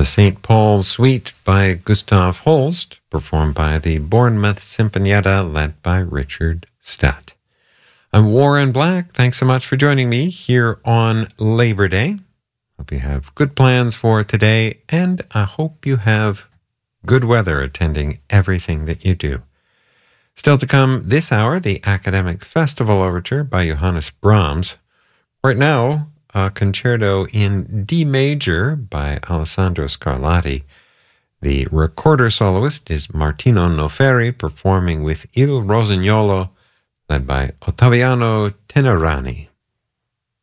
The St. Paul Suite by Gustav Holst, performed by the Bournemouth Sinfonietta, led by Richard Stutt. I'm Warren Black. Thanks so much for joining me here on Labor Day. Hope you have good plans for today, and I hope you have good weather attending everything that you do. Still to come this hour, the Academic Festival Overture by Johannes Brahms. Right now, a concerto in D major by Alessandro Scarlatti. The recorder soloist is Martino Noferi, performing with Il Rossignolo, led by Ottaviano Tenerani.